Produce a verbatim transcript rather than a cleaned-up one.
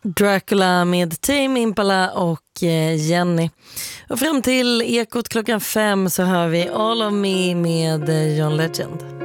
Dracula med Tame Impala och Jenny. Och fram till Ekot klockan fem så hör vi All of Me med John Legend.